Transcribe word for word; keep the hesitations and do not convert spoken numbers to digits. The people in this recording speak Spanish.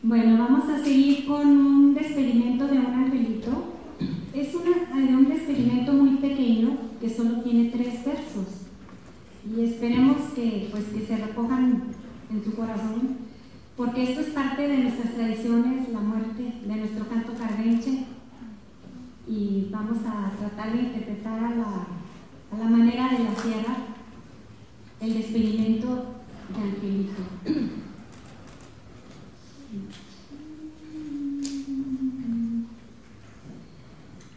Bueno, vamos a seguir con un despedimento de un angelito. Es una, un despedimento muy pequeño que solo tiene tres versos y esperemos que, pues, que se recojan en su corazón, porque esto es parte de nuestras tradiciones, la muerte, de nuestro canto cardenche, y vamos a tratar de interpretar a la, a la manera de la sierra el despedimento de Angelito.